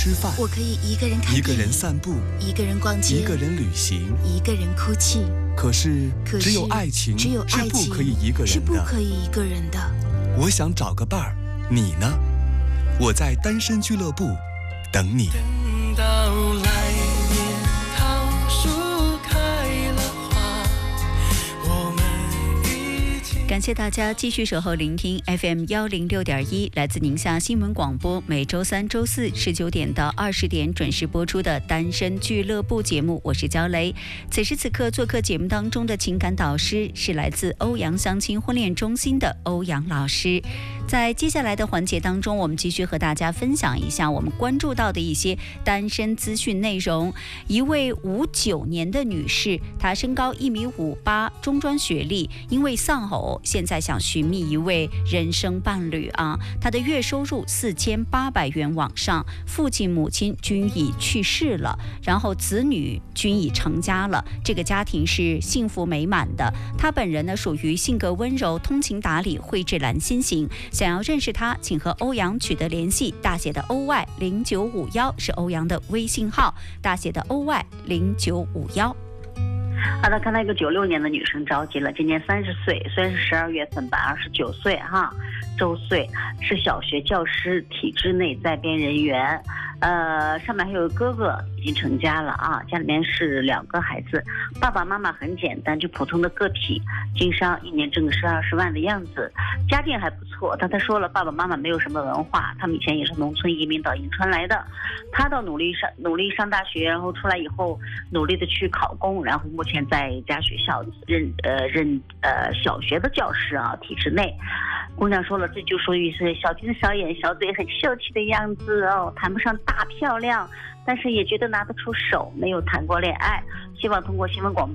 吃饭， 我可以一个人看电影， 一个人散步， 一个人逛街， 一个人旅行， 一个人哭泣。 可是只有爱情是不可以一个人的。我想找个伴儿，你呢？我在单身俱乐部等你。 等到来年桃树开了花，我们一起。 感谢大家继续守候聆听 FM106.1，来自宁夏新闻广播，每周三、周四19点到20点准时播出的单身俱乐部节目，我是焦雷。此时此刻做客节目当中的情感导师是来自欧阳相亲婚恋中心的欧阳老师。在接下来的环节当中，我们继续和大家分享一下我们关注到的一些单身资讯内容。一位59年的女士，她身高1.58米，中专学历，因为丧偶，现在想寻觅一位人生伴侣啊。她的月收入4800元往上，父亲母亲均已去世了，然后子女均已成家了，这个家庭是幸福美满的。她本人呢属于性格温柔、通情达理、蕙质兰心型。想要认识他，请和欧阳取得联系，大写的 OY0951 是欧阳的微信号，大写的 OY0951。 好的，看到一个96年的女生着急了，今年30岁，虽然是12月份吧，29岁哈，周岁，是小学教师，体制内在编人员。上面还有哥哥已经成家了啊，家里面是2个孩子，爸爸妈妈很简单，就普通的个体经商，一年挣个10-20万的样子，家境还不错。但他说了，爸爸妈妈没有什么文化，他们以前也是农村移民到银川来的。他到努力上大学，然后出来以后努力的去考公，然后目前在一家学校任小学的教师啊，体制内。姑娘说了，这就属于是小金小眼小嘴，很秀气的样子哦，谈不上大漂亮，但是也觉得拿得出手，没有谈过恋爱。希望通过新闻广播